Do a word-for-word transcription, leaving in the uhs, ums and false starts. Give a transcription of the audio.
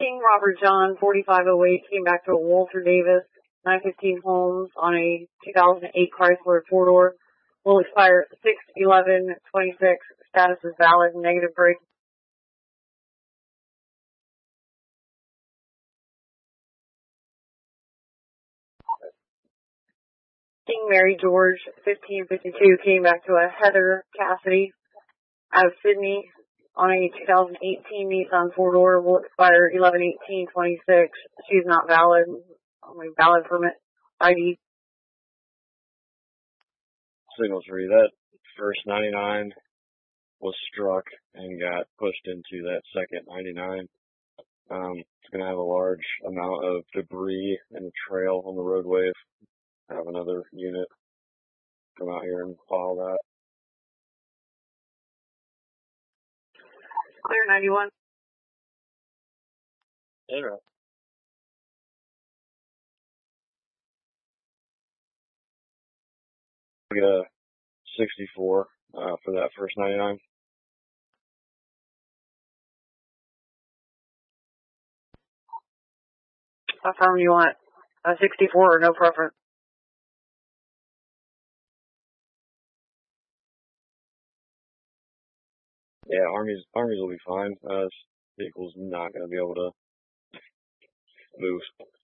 King Robert John, forty-five oh eight, came back to a Walter Davis, nine fifteen Holmes on a two thousand eight Chrysler four-door. Will expire six eleven twenty-six. Status is valid, negative break. King Mary George, fifteen fifty-two, came back to a Heather Cassidy out of Sydney on a two thousand eighteen Nissan four-door. Will expire eleven eighteen twenty-six. She's not valid. Only valid permit I D. Signal three, that first ninety-nine was struck and got pushed into that second ninety-nine. Um, it's going to have a large amount of debris and trail on the roadway. Have another unit come out here and follow that. Clear ninety-one. Yeah. We got a sixty-four uh, for that first ninety-nine. How firm you want? A sixty-four or no preference? Yeah, armies armies will be fine. Uh, this vehicle's not going to be able to move